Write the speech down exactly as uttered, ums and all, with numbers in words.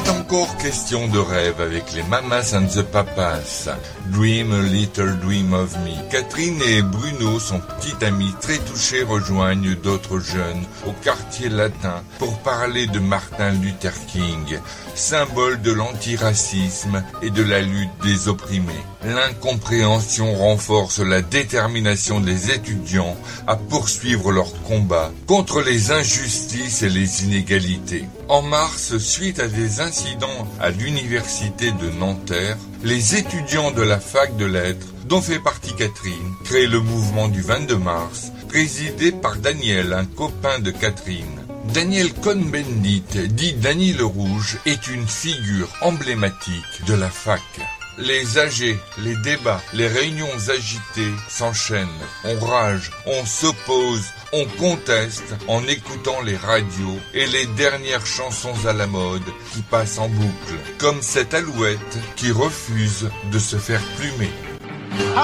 encore question de rêve avec les Mamas and the Papas. Dream a little dream of me. Catherine et Bruno, son petit ami très touché, rejoignent d'autres jeunes au quartier latin pour parler de Martin Luther King, symbole de l'antiracisme et de la lutte des opprimés. L'incompréhension renforce la détermination des étudiants à poursuivre leur combat contre les injustices et les inégalités. En mars, suite à des incidents à l'université de Nanterre, les étudiants de la fac de lettres, dont fait partie Catherine, créent le mouvement du vingt-deux mars, présidé par Daniel, un copain de Catherine. Daniel Cohn-Bendit, dit Danny le Rouge, est une figure emblématique de la fac. Les A G, les débats, les réunions agitées s'enchaînent. On rage, on s'oppose, on conteste en écoutant les radios et les dernières chansons à la mode qui passent en boucle. Comme cette alouette qui refuse de se faire plumer.